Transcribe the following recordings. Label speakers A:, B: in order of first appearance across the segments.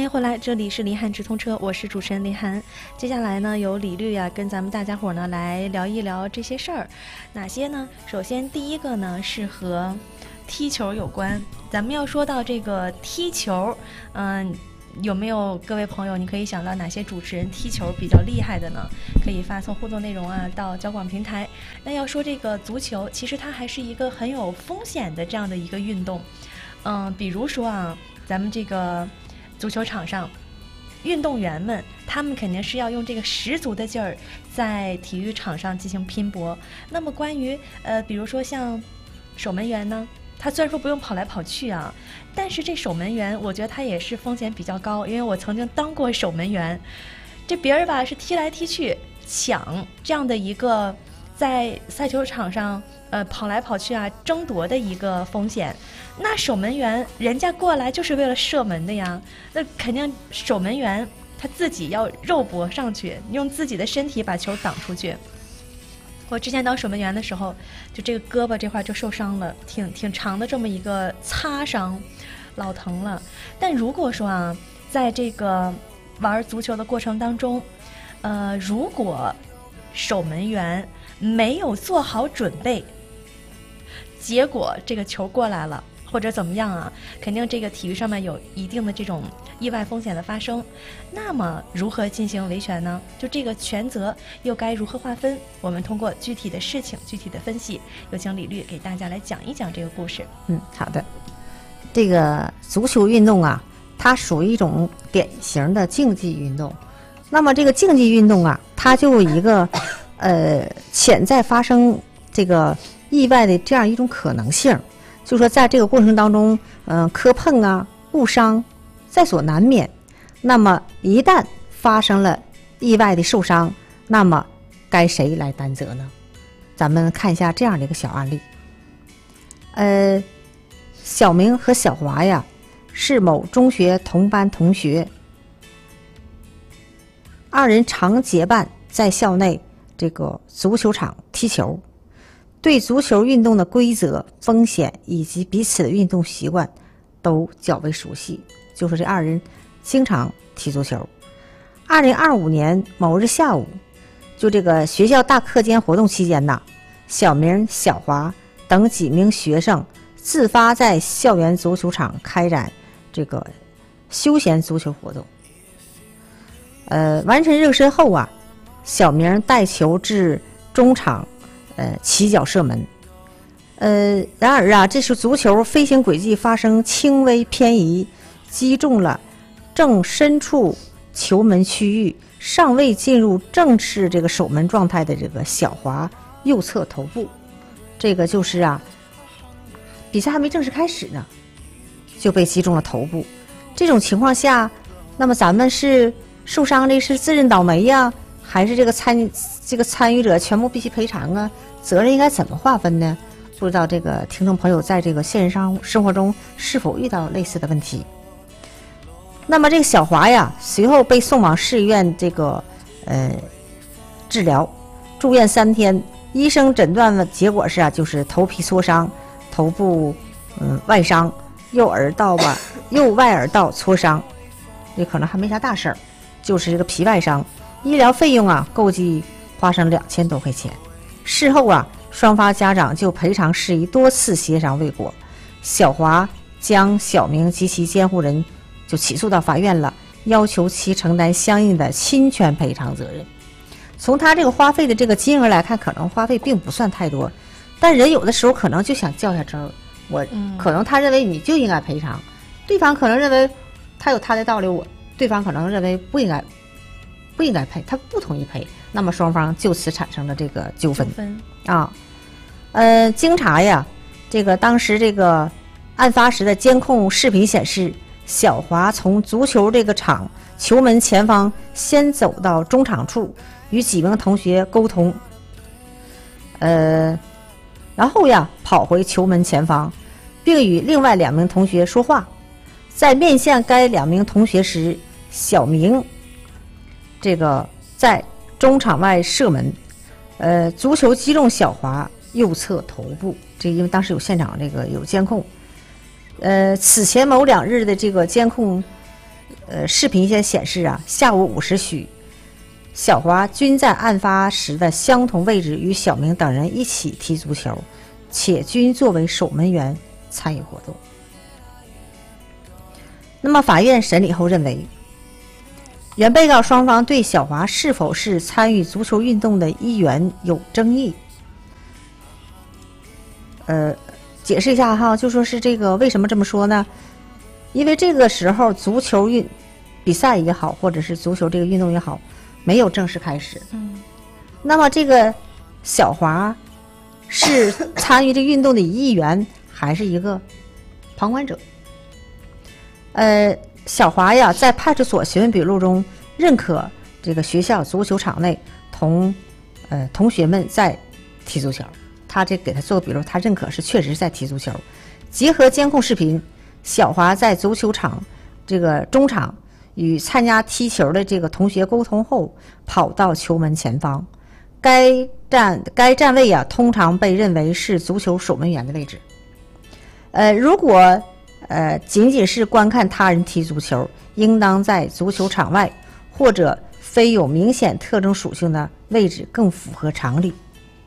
A: 迎回来，这里是林汉直通车，我是主持人林涵。接下来呢，由李律啊跟咱们大家伙呢来聊一聊这些事儿。哪些呢？首先第一个呢是和踢球有关。咱们要说到这个踢球，有没有各位朋友你可以想到哪些主持人踢球比较厉害的呢？可以发送互动内容啊到交广平台。那要说这个足球，其实它还是一个很有风险的这样的一个运动。比如说啊，咱们这个足球场上，运动员们他们肯定是要用这个十足的劲儿在体育场上进行拼搏。那么关于比如说像守门员呢，他虽然说不用跑来跑去啊，但是这守门员我觉得他也是风险比较高，因为我曾经当过守门员。这别人吧是踢来踢去抢这样的一个在赛球场上跑来跑去啊争夺的一个风险。那守门员人家过来就是为了射门的呀，那肯定守门员他自己要肉搏上去，用自己的身体把球挡出去。我之前当守门员的时候，就这个胳膊这块就受伤了，挺长的这么一个擦伤，老疼了。但如果说啊，在这个玩足球的过程当中，如果守门员没有做好准备，结果这个球过来了或者怎么样啊，肯定这个体育上面有一定的这种意外风险的发生。那么如何进行维权呢？就这个权责又该如何划分？我们通过具体的事情具体的分析，有请李律给大家来讲一讲这个故事。
B: 好的。这个足球运动啊，它属于一种典型的竞技运动。那么这个竞技运动啊，它就有一个潜在发生这个意外的这样一种可能性。就说在这个过程当中，磕碰啊、误伤在所难免。那么一旦发生了意外的受伤，那么该谁来担责呢？咱们看一下这样的一个小案例。小明和小华呀是某中学同班同学，二人常结伴在校内这个足球场踢球。对足球运动的规则、风险以及彼此的运动习惯都较为熟悉，就是这二人经常踢足球。2025年某日下午，就这个学校大课间活动期间呐，小明、小华等几名学生自发在校园足球场开展这个休闲足球活动。完成热身后啊，小明带球至中场起脚射门。然而啊，这是足球飞行轨迹发生轻微偏移，击中了正深处球门区域，尚未进入正式这个守门状态的这个小华右侧头部。这个就是啊，比赛还没正式开始呢，就被击中了头部。这种情况下，那么咱们是受伤的是自认倒霉呀，还是这个参与者全部必须赔偿啊？责任应该怎么划分呢？不知道这个听众朋友在这个现实生活中是否遇到类似的问题？那么这个小华呀，随后被送往市医院这个治疗，住院3天。医生诊断的结果是啊，就是头皮挫伤、头部外伤、右外耳道挫伤，这可能还没啥大事儿，就是这个皮外伤。医疗费用啊，共计花上2000多块钱。事后啊，双方家长就赔偿事宜多次协商未果，小华将小明及其监护人就起诉到法院了，要求其承担相应的侵权赔偿责任。从他这个花费的这个金额来看，可能花费并不算太多，但人有的时候可能就想较下真儿，可能他认为你就应该赔偿，对方可能认为他有他的道理，对方可能认为不应该赔，他不同意赔，那么双方就此产生了这个纠纷啊。经查呀，这个当时这个案发时的监控视频显示，小华从足球这个场球门前方先走到中场处，与几名同学沟通，然后呀跑回球门前方，并与另外2名同学说话。在面向该2名同学时，小明这个在中场外射门，足球击中小华右侧头部。这因为当时有现场这个有监控，此前某2日的这个监控视频线显示啊，下午5时许，小华均在案发时的相同位置与小明等人一起踢足球，且均作为守门员参与活动。那么法院审理后认为，原被告双方对小华是否是参与足球运动的意愿有争议。解释一下哈，就说是这个为什么这么说呢？因为这个时候足球比赛也好，或者是足球这个运动也好，没有正式开始。那么这个小华是参与这运动的一员，还是一个旁观者？小华呀，在派出所询问笔录中认可这个学校足球场内同学们在踢足球，他这给他做笔录，他认可是确实在踢足球。结合监控视频，小华在足球场这个中场与参加踢球的这个同学沟通后，跑到球门前方。该站位啊，通常被认为是足球守门员的位置。如果仅仅是观看他人踢足球，应当在足球场外或者非有明显特征属性的位置更符合常理。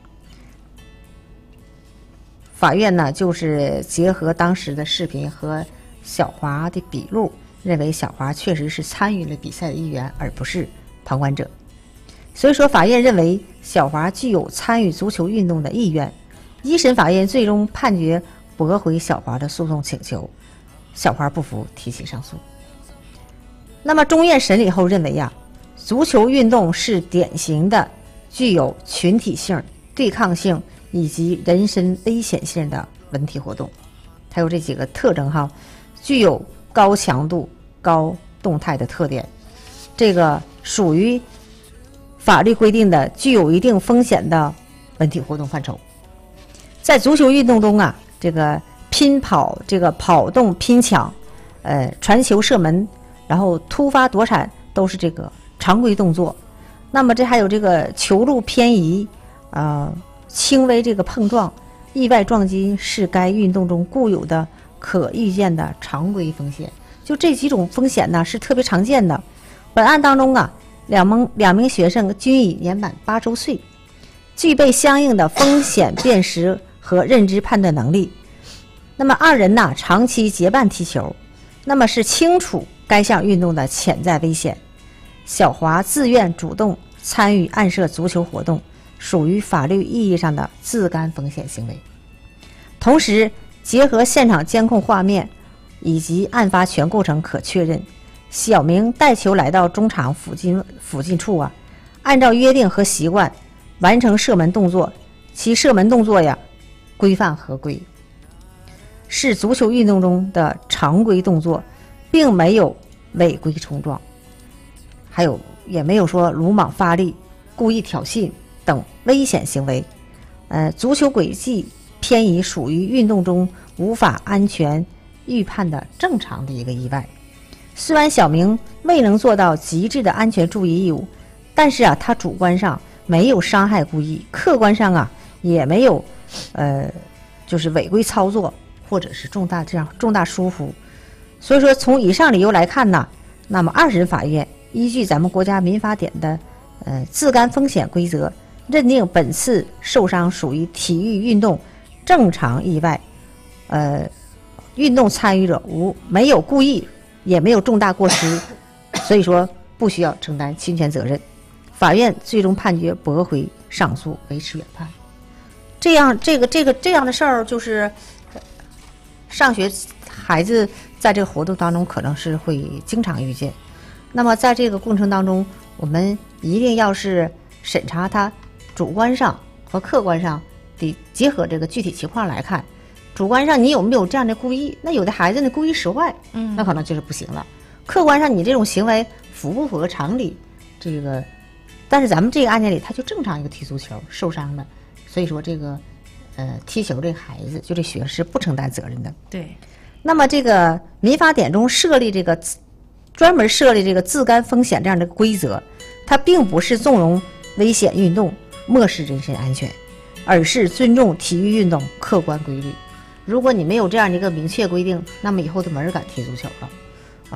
B: 法院呢，就是结合当时的视频和小华的笔录，认为小华确实是参与了比赛的一员，而不是旁观者。所以说，法院认为小华具有参与足球运动的意愿。一审法院最终判决驳回小华的诉讼请求，小华不服，提起上诉。那么中院审理后认为呀，足球运动是典型的具有群体性、对抗性以及人身危险性的文体活动。它有这几个特征哈，具有高强度、高动态的特点，这个属于法律规定的具有一定风险的文体活动范畴。在足球运动中啊，这个拼跑、这个跑动、拼抢、传球、射门，然后突发夺铲都是这个常规动作。那么这还有这个球路偏移轻微这个碰撞、意外撞击是该运动中固有的可预见的常规风险。就这几种风险呢是特别常见的。本案当中啊，两名学生均已年满8周岁，具备相应的风险辨识和认知判断能力。那么二人呢长期结伴踢球，那么是清楚该项运动的潜在危险。小华自愿主动参与案涉足球活动，属于法律意义上的自甘风险行为。同时结合现场监控画面以及案发全过程，可确认小明带球来到中场附近处啊，按照约定和习惯完成射门动作，其射门动作呀规范合规，是足球运动中的常规动作，并没有违规冲撞，还有也没有说鲁莽发力、故意挑衅等危险行为。足球轨迹偏移属于运动中无法安全预判的正常的一个意外。虽然小明未能做到极致的安全注意义务，但是啊，他主观上没有伤害故意，客观上啊也没有就是违规操作或者是重大疏忽。所以说从以上理由来看呢，那么二审法院依据咱们国家民法典的自甘风险规则，认定本次受伤属于体育运动正常意外，运动参与者没有故意，也没有重大过失，所以说不需要承担侵权责任。法院最终判决驳回上诉，维持原判。这样的事儿，就是上学孩子在这个活动当中可能是会经常遇见。那么在这个过程当中，我们一定要是审查他主观上和客观上得结合这个具体情况来看。主观上你有没有这样的故意？那有的孩子呢故意使坏，那可能就是不行了。客观上你这种行为符不符合常理？这个，但是咱们这个案件里，他就正常一个踢足球受伤的，所以说这个踢球这个孩子就这学生是不承担责任的。
A: 对。
B: 那么这个民法典中专门设立这个自甘风险这样的规则，它并不是纵容危险运动、漠视人身安全，而是尊重体育运动客观规律。如果你没有这样一个明确规定，那么以后就没人敢踢足球了。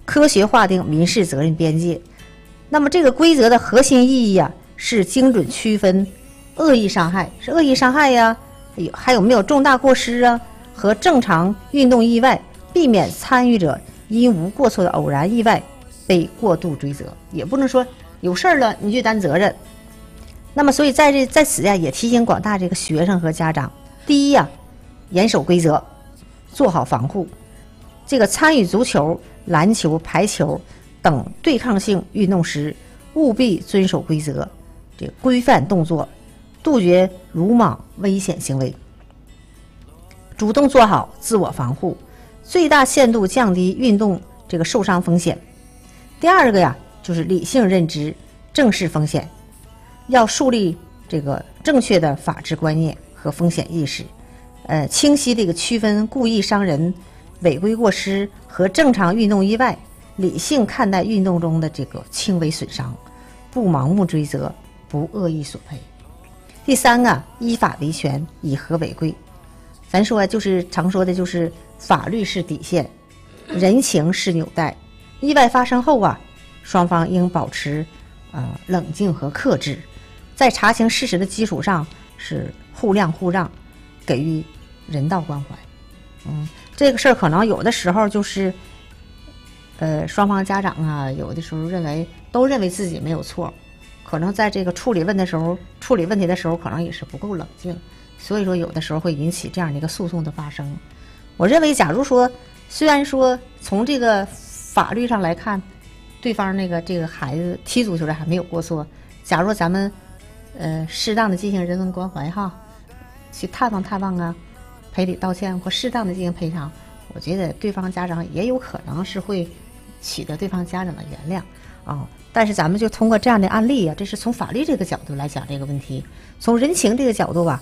B: 科学划定民事责任边界。那么这个规则的核心意义是精准区分恶意伤害，是恶意伤害呀，还有没有重大过失和正常运动意外，避免参与者因无过错的偶然意外被过度追责，也不能说有事了你就担责任。那么所以在此也提醒广大这个学生和家长，第一严守规则，做好防护。这个参与足球、篮球、排球等对抗性运动时，务必遵守规则，这个规范动作，杜绝鲁莽危险行为，主动做好自我防护，最大限度降低运动这个受伤风险。第二个就是理性认知，正视风险，要树立这个正确的法治观念和风险意识，清晰这个区分故意伤人、违规过失和正常运动意外，理性看待运动中的这个轻微损伤，不盲目追责，不恶意索赔。第三个，依法维权，以和为贵。咱说就是常说的就是法律是底线，人情是纽带。意外发生后双方应保持冷静和克制，在查清事实的基础上是互谅互让，给予人道关怀。这个事儿可能有的时候就是双方家长有的时候都认为自己没有错，可能在这个处理问题的时候可能也是不够冷静，所以说有的时候会引起这样的一个诉讼的发生。我认为假如说虽然说从这个法律上来看对方这个孩子踢足球的还没有过错，假如咱们适当的进行人文关怀去探望赔礼道歉或适当的进行赔偿，我觉得对方家长也有可能是会取得对方家长的原谅但是咱们就通过这样的案例这是从法律这个角度来讲这个问题。从人情这个角度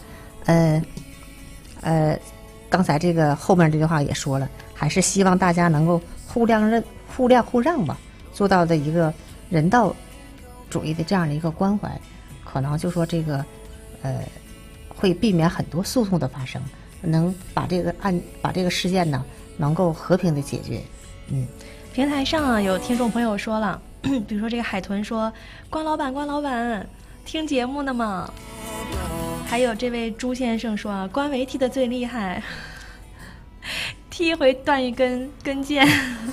B: 刚才这个后面这句话也说了，还是希望大家能够互谅互让做到的一个人道主义的这样的一个关怀，可能就说这个会避免很多诉讼的发生，能把这个事件呢能够和平的解决。
A: 平台上有听众朋友说了，比如说这个海豚说关老板听节目呢吗？还有这位朱先生说关维踢得最厉害，踢一回断一根腱。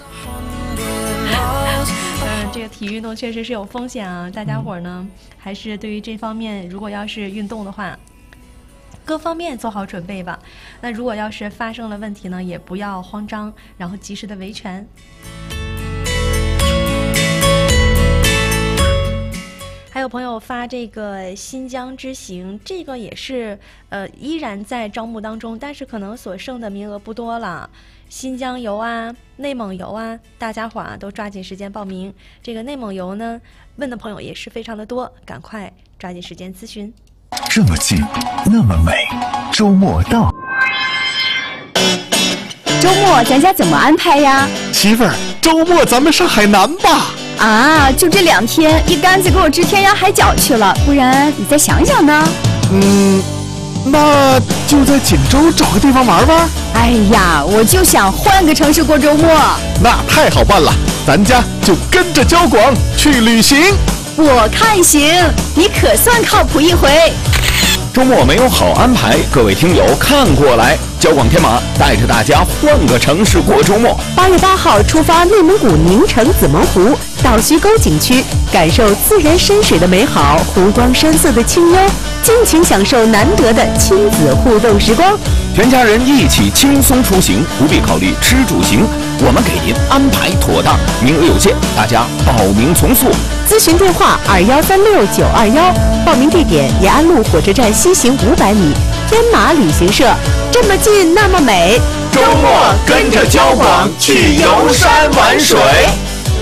A: 这个体育运动确实是有风险大家伙呢还是对于这方面如果要是运动的话各方面做好准备吧。那如果要是发生了问题呢，也不要慌张，然后及时的维权。还有朋友发这个新疆之行，这个也是依然在招募当中，但是可能所剩的名额不多了。新疆游内蒙游大家伙都抓紧时间报名。这个内蒙游呢，问的朋友也是非常的多，赶快抓紧时间咨询。
C: 这么近，那么美，周末到。
D: 周末咱家怎么安排呀？
C: 媳妇儿，周末咱们上海南吧。
D: 就这2天，一竿子给我支天涯海角去了，不然你再想想呢？
C: 那就在锦州找个地方玩玩。
D: 哎呀，我就想换个城市过周末。
C: 那太好办了，咱家就跟着交广去旅行。
D: 我看行，你可算靠谱一回。
E: 周末没有好安排，各位听友看过来，交广天马带着大家换个城市过周末。
F: 8月8号出发内蒙古宁城子门湖倒须沟景区，感受自然山水的美好，湖光山色的清幽，尽情享受难得的亲子互动时光。
E: 全家人一起轻松出行，不必考虑吃住行，我们给您安排妥当，名额有限，大家报名从速。
F: 咨询电话2136-921，报名地点延安路火车站西行500米，天马旅行社。这么近，那么美，
E: 周末跟着交广去游山玩水。